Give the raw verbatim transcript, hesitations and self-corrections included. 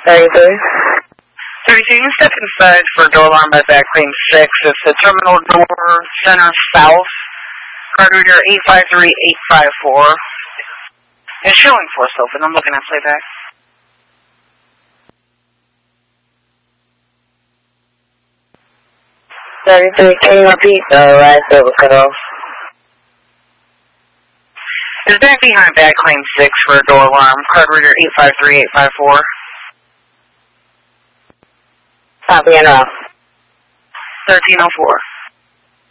thirty-three. thirty-two, you step inside for door alarm by back lane six. It's the terminal door, center south. Card reader eight five three eight five four. It's showing force open. I'm looking at playback. thirty-three, can you repeat the last that was cut off? It's back behind back lane six for a door alarm. Card reader eight five three eight five four. Copy and off. thirteen oh four.